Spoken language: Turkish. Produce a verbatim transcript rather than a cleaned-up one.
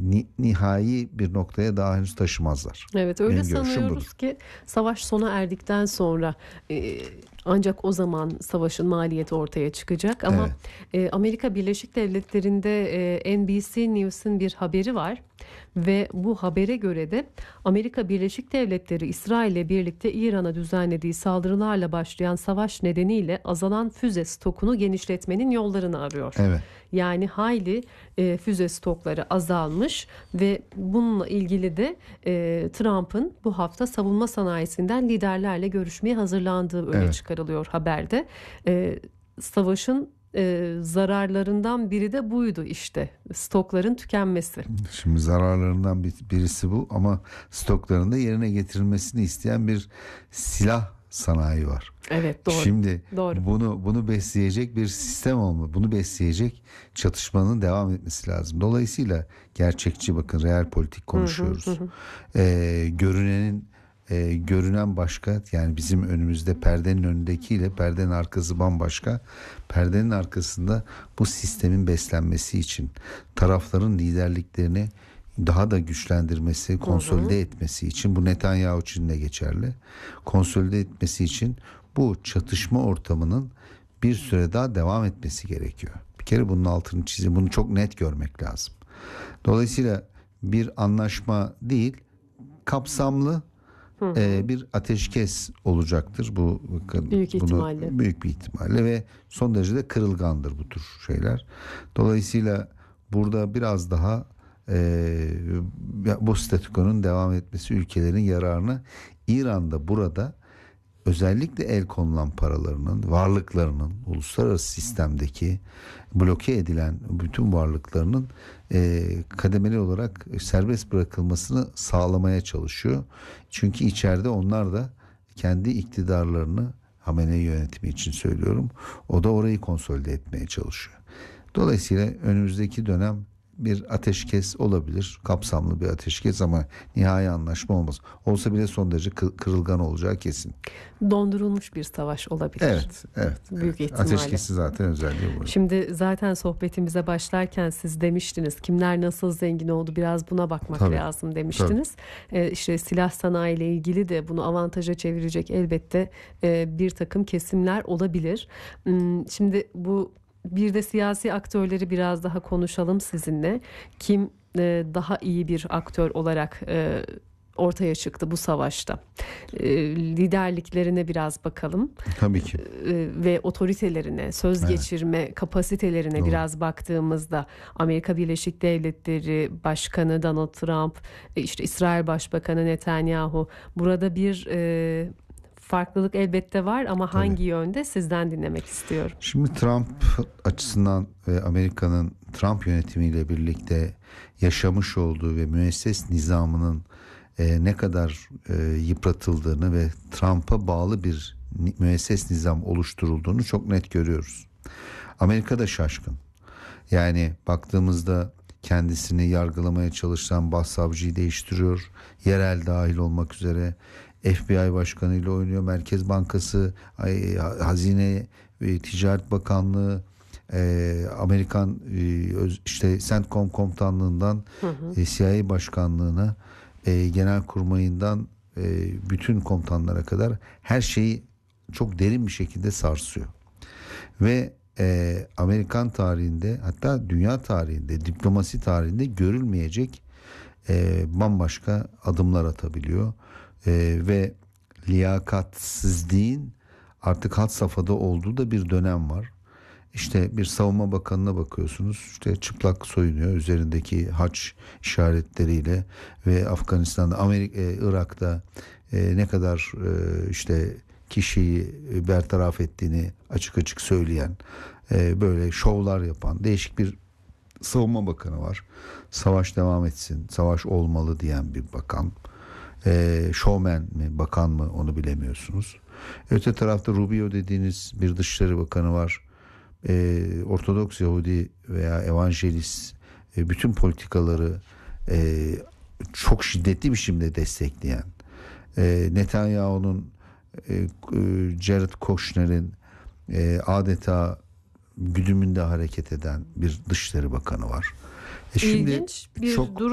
ni, nihai bir noktaya daha henüz taşımazlar. Evet, öyle Benim görüşüm sanıyoruz budur. ki savaş sona erdikten sonra e, ancak o zaman savaşın maliyeti ortaya çıkacak. Ama Evet. e, Amerika Birleşik Devletleri'nde e, N B C News'un bir haberi var ve bu habere göre de Amerika Birleşik Devletleri İsrail'le birlikte İran'a düzenlediği saldırılarla başlayan savaş nedeniyle azalan füze stokunu genişletmenin yollarını arıyor. Evet. Yani hayli e, füze stokları azalmış ve bununla ilgili de e, Trump'ın bu hafta savunma sanayisinden liderlerle görüşmeye hazırlandığı öne Evet. çıkarılıyor haberde. E, savaşın e, zararlarından biri de buydu işte, stokların tükenmesi. Şimdi zararlarından bir, birisi bu ama stokların da yerine getirilmesini isteyen bir silah sanayi var. Evet, doğru. Şimdi Doğru. bunu bunu besleyecek bir sistem olmalı. Bunu besleyecek çatışmanın devam etmesi lazım. Dolayısıyla gerçekçi, bakın, real politik konuşuyoruz. Hı hı hı. Ee, görünenin e, görünen başka, yani bizim önümüzde perdenin önündekiyle perdenin arkası bambaşka. Perdenin arkasında bu sistemin beslenmesi için tarafların liderliklerini daha da güçlendirmesi, konsolide hı hı. etmesi için, bu Netanyahu için de geçerli. Konsolide etmesi için bu çatışma ortamının bir süre daha devam etmesi gerekiyor. Bir kere bunun altını çizeyim. Bunu çok net görmek lazım. Dolayısıyla bir anlaşma değil, kapsamlı hı hı. E, bir ateşkes olacaktır. Bu bakın, büyük bunu, ihtimalle. Büyük bir ihtimalle ve son derece de kırılgandır bu tür şeyler. Dolayısıyla burada biraz daha e, bu statükonun devam etmesi ülkelerin yararına. İran'da burada özellikle el konulan paralarının, varlıklarının, uluslararası sistemdeki bloke edilen bütün varlıklarının e, kademeli olarak serbest bırakılmasını sağlamaya çalışıyor. Çünkü içeride onlar da kendi iktidarlarını, Hamenei yönetimi için söylüyorum, o da orayı konsolide etmeye çalışıyor. Dolayısıyla önümüzdeki dönem bir ateşkes olabilir. Kapsamlı bir ateşkes ama nihai anlaşma olmaz. Olsa bile son derece kırılgan olacağı kesin. Dondurulmuş bir savaş olabilir. Evet, evet. Büyük evet. ihtimalle. Ateşkesin zaten özelliği bu. Şimdi zaten sohbetimize başlarken siz demiştiniz, kimler nasıl zengin oldu, biraz buna bakmak Tabii, lazım demiştiniz. Ee, işte silah sanayi ile ilgili de bunu avantaja çevirecek elbette e, bir takım kesimler olabilir. Hmm, Şimdi bu bir de siyasi aktörleri biraz daha konuşalım sizinle. Kim e, daha iyi bir aktör olarak e, ortaya çıktı bu savaşta? E, liderliklerine biraz bakalım. Tabii ki. E, ve otoritelerine, söz evet. geçirme kapasitelerine Doğru. biraz baktığımızda Amerika Birleşik Devletleri Başkanı Donald Trump, işte İsrail Başbakanı Netanyahu, burada bir e, farklılık elbette var ama Tabii. hangi yönde, sizden dinlemek istiyorum. Şimdi Trump açısından ve Amerika'nın Trump yönetimiyle birlikte yaşamış olduğu ve müesses nizamının e, ne kadar e, yıpratıldığını ve Trump'a bağlı bir müesses nizam oluşturulduğunu çok net görüyoruz. Amerika da şaşkın. Yani baktığımızda kendisini yargılamaya çalışan başsavcıyı değiştiriyor. Yerel dahil olmak üzere F B I başkanıyla oynuyor. Merkez Bankası, Hazine ve Ticaret Bakanlığı, e, Amerikan e, işte CENTCOM komutanlığından hı hı. E, C I A başkanlığına, e, genelkurmayından e, bütün komutanlara kadar her şeyi çok derin bir şekilde sarsıyor. Ve e, Amerikan tarihinde, hatta dünya tarihinde, diplomasi tarihinde görülmeyecek e, bambaşka adımlar atabiliyor. Ee, ve liyakatsizliğin artık had safhada olduğu da bir dönem var. İşte bir savunma bakanına bakıyorsunuz, işte çıplak soyunuyor üzerindeki haç işaretleriyle ve Afganistan'da, Amerika, e, Irak'ta e, ne kadar e, işte kişiyi bertaraf ettiğini açık açık söyleyen, e, böyle şovlar yapan değişik bir savunma bakanı var. Savaş devam etsin, savaş olmalı diyen bir bakan. E, showman mi, bakan mı, onu bilemiyorsunuz. Öte tarafta Rubio dediğiniz bir Dışişleri Bakanı var. E, Ortodoks Yahudi veya Evangelist e, bütün politikaları e, çok şiddetli bir şekilde destekleyen, e, Netanyahu'nun, e, e, Jared Kushner'in e, adeta güdümünde hareket eden bir Dışişleri Bakanı var. E, şimdi İlginç bir çok durum.